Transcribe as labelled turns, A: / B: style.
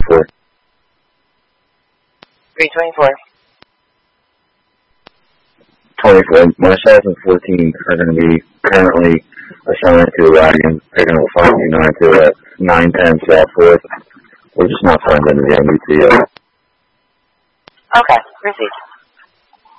A: 324.
B: 324.
A: 24. Myself and 14 are going to be currently assigned to a wagon picking up 529 at 910 South 4th. We're just not signed into the MBT yet.
B: Okay, received.